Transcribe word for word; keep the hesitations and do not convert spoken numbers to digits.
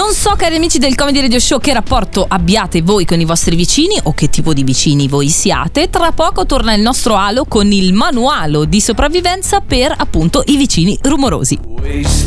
Non so, cari amici del Comedy Radio Show, che rapporto abbiate voi con i vostri vicini o che tipo di vicini voi siate. Tra poco torna il nostro Alo con il manuale di sopravvivenza per appunto i vicini rumorosi.